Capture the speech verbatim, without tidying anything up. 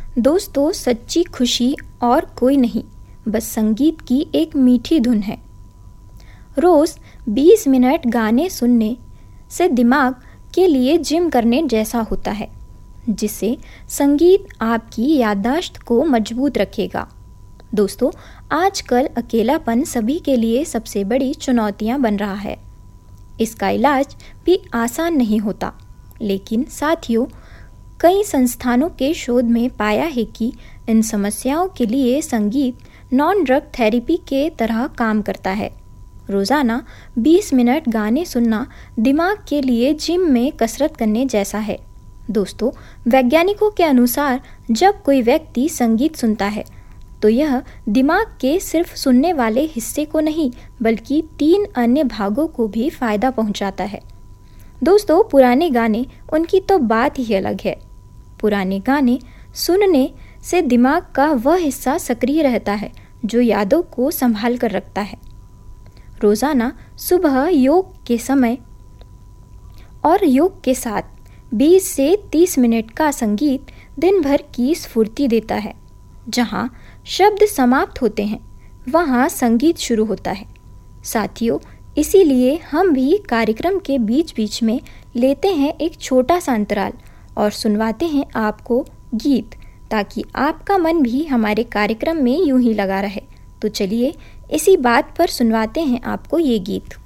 दोस्तों, सच्ची खुशी और कोई नहीं, बस संगीत की एक मीठी धुन है। रोज़ बीस मिनट गाने सुनने से दिमाग के लिए जिम करने जैसा होता है, जिससे संगीत आपकी याददाश्त को मजबूत रखेगा। दोस्तों, आजकल अकेलापन सभी के लिए सबसे बड़ी चुनौतियां बन रहा है। इसका इलाज भी आसान नहीं होता, लेकिन साथियों, कई संस्थानों के शोध में पाया है कि इन समस्याओं के लिए संगीत नॉन ड्रग थेरेपी के तरह काम करता है। रोज़ाना बीस मिनट गाने सुनना दिमाग के लिए जिम में कसरत करने जैसा है। दोस्तों, वैज्ञानिकों के अनुसार जब कोई व्यक्ति संगीत सुनता है तो यह दिमाग के सिर्फ सुनने वाले हिस्से को नहीं, बल्कि तीन अन्य भागों को भी फायदा पहुंचाता है। दोस्तों, पुराने गाने, उनकी तो बात ही अलग है। पुराने गाने सुनने से दिमाग का वह हिस्सा सक्रिय रहता है जो यादों को संभाल कर रखता है। रोज़ाना सुबह योग के समय और योग के साथ बीस से तीस मिनट का संगीत दिन भर की स्फूर्ति देता है। जहाँ शब्द समाप्त होते हैं, वहाँ संगीत शुरू होता है। साथियों, इसीलिए हम भी कार्यक्रम के बीच बीच में लेते हैं एक छोटा सा अंतराल और सुनवाते हैं आपको गीत, ताकि आपका मन भी हमारे कार्यक्रम में यूं ही लगा रहे। तो चलिए इसी बात पर सुनवाते हैं आपको ये गीत।